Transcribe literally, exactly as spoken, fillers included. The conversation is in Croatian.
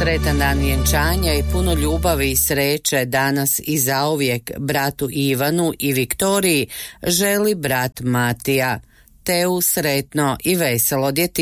Sretan dan vjenčanja i puno ljubavi i sreće danas i zauvijek bratu Ivanu i Viktoriji želi brat Matija. Teu sretno i veselo djetinjstvo.